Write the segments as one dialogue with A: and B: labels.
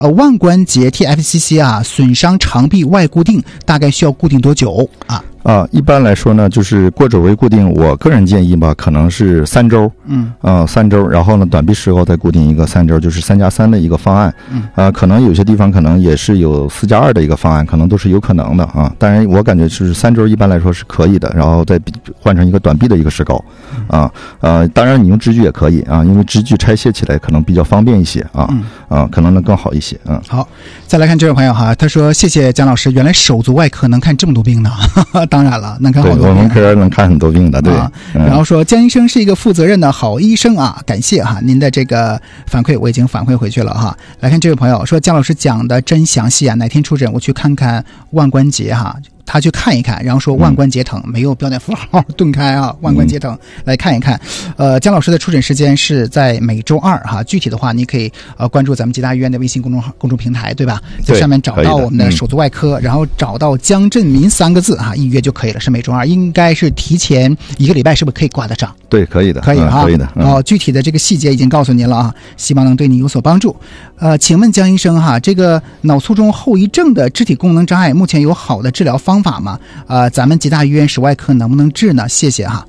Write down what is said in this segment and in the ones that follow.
A: 腕关节 TFCC 啊，损伤肠壁外固定大概需要固定多久啊？
B: 一般来说呢，就是过肘位固定，我个人建议吧，可能是3周，3周，然后呢，短臂石膏再固定一个3周，就是3+3的一个方案。可能有些地方可能也是有4+2的一个方案，可能都是有可能的啊。当然，我感觉是3周一般来说是可以的，然后再换成一个短臂的一个石膏，当然你用支具也可以啊，因为支具拆卸起来可能比较方便一些可能能更好一些。
A: 好，再来看这位朋友哈，他说谢谢蒋老师，原来手足外科能看这么多病呢。当然了，能看好多病。
B: 我们科能看很多病的，对。
A: 然后说江医生是一个负责任的好医生啊，感谢哈您的这个反馈，我已经反馈回去了哈。来看这位朋友说，江老师讲的真详细啊，哪天出诊我去看看腕关节哈。他去看一看，然后说腕关节疼，没有标点符号，顿开啊，腕关节疼，来看一看。姜老师的出诊时间是在每周2哈，具体的话你可以关注咱们吉大医院的微信公众平台，对吧？在上面找到我们的手足外科，然后找到江振民3个字啊，预约就可以了，是每周2，应该是提前1个礼拜，是不是可以挂得上？
B: 对，可以的，
A: 可以哈，
B: 可以的。
A: 具体的这个细节已经告诉您了啊，希望能对你有所帮助。请问江医生哈，这个脑卒中后遗症的肢体功能障碍，目前有好的治疗方法吗？咱们吉大医院手外科能不能治呢？谢谢哈。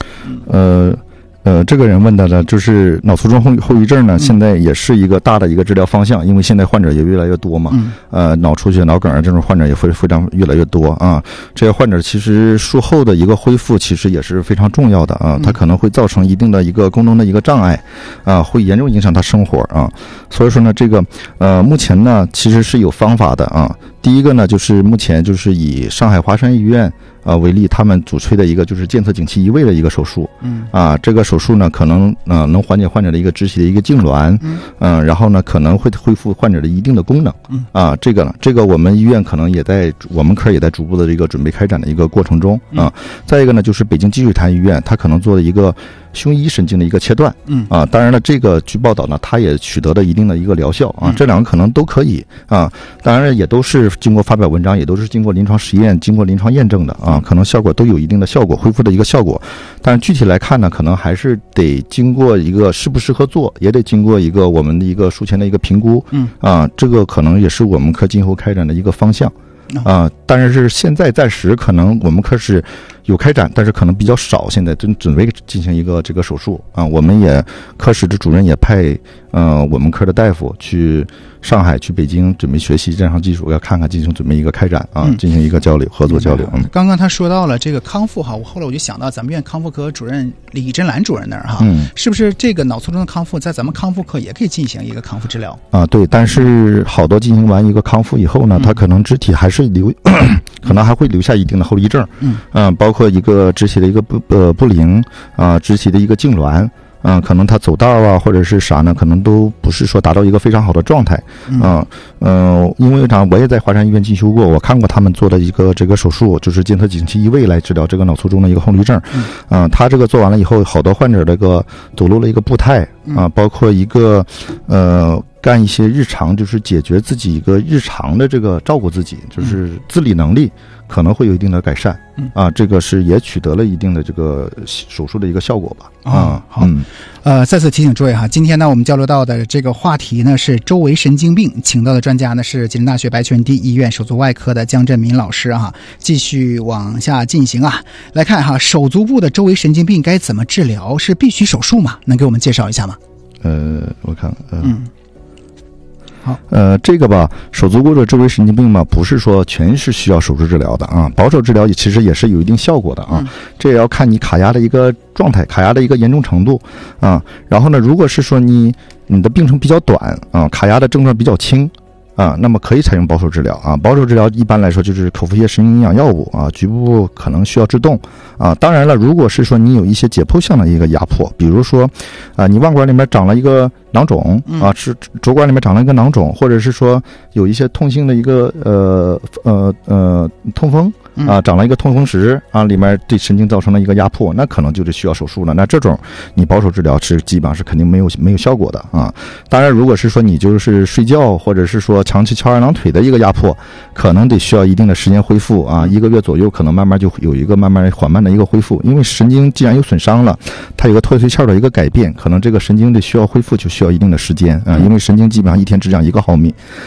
B: 这个人问的呢，就是脑卒中后遗症呢，现在也是一个大的一个治疗方向，因为现在患者也越来越多嘛，脑出血、脑梗啊这种患者也会非常越来越多啊。这些患者其实术后的一个恢复其实也是非常重要的啊，它可能会造成一定的一个功能的一个障碍啊，会严重影响他生活啊。所以说呢，这个目前呢其实是有方法的啊。第一个呢，就是目前就是以上海华山医院为例，他们主推的一个就是监测颈期移位的一个手术，这个手术呢可能能缓解患者的一个肢体的一个痉挛，然后呢可能会恢复患者的一定的功能，这个我们医院可能我们科也在逐步的这个准备开展的一个过程中啊。再一个呢，就是北京积水潭医院，他可能做的一个胸衣神经的一个切断，当然了，这个据报道呢，它也取得了一定的一个疗效啊，这两个可能都可以啊，当然也都是经过发表文章，也都是经过临床实验、经过临床验证的啊，可能效果都有一定的效果，恢复的一个效果，但是具体来看呢，可能还是得经过一个适不适合做，也得经过一个我们的一个术前的一个评估，这个可能也是我们科今后开展的一个方向。但是现在暂时可能我们科是有开展，但是可能比较少，现在准备进行一个这个手术啊。我们也科室的主任也派我们科的大夫去上海、去北京准备学习这项技术，要看看进行准备一个开展啊，进行一个交流、合作交流。
A: 刚刚他说到了这个康复哈，后来我就想到咱们院康复科主任李珍兰主任那儿哈，是不是这个脑卒中的康复在咱们康复科也可以进行一个康复治疗
B: 啊？对，但是好多进行完一个康复以后呢，他可能肢体还是可能还会留下一定的后遗症，包括一个肢体的一个不灵啊，肢体的一个痉挛。可能他走道啊，或者是啥呢，可能都不是说达到一个非常好的状态。因为我也在华山医院进修过，我看过他们做的一个这个手术，就是监测颈期移位来治疗这个脑卒中的一个后遗症。他这个做完了以后，好多患者这个走路了一个步态啊，包括一个干一些日常，就是解决自己一个日常的这个照顾自己，就是自理能力可能会有一定的改善这个是也取得了一定的这个手术的一个效果吧。
A: 好，再次提醒诸位哈，今天呢我们交流到的这个话题呢是周围神经病，请到的专家呢是吉林大学白泉第医院手足外科的江振民老师哈。继续往下进行啊，来看哈，手足部的周围神经病该怎么治疗？是必须手术吗？能给我们介绍一下吗？
B: 我看这个吧，手足部的周围神经病嘛，不是说全是需要手术治疗的啊，保守治疗其实也是有一定效果的啊。这也要看你卡压的一个状态，卡压的一个严重程度啊。然后呢，如果是说你的病程比较短啊，卡压的症状比较轻那么可以采用保守治疗啊。保守治疗一般来说就是口服液神经营养药物啊，局部可能需要制动啊。当然了，如果是说你有一些解剖项的一个压迫，比如说你腕管里面长了一个囊肿啊，是肘管里面长了一个囊肿，或者是说有一些痛性的一个痛风长了一个痛风石啊，里面对神经造成了一个压迫，那可能就是需要手术了。那这种你保守治疗是基本上是肯定没有效果的啊。当然，如果是说你就是睡觉或者是说长期翘二郎腿的一个压迫，可能得需要一定的时间恢复啊，1个月左右，可能慢慢就有一个慢慢缓慢的一个恢复。因为神经既然有损伤了，它有个脱髓鞘的一个改变，可能这个神经的需要恢复就需要一定的时间啊。因为神经基本上一天只长1个毫米，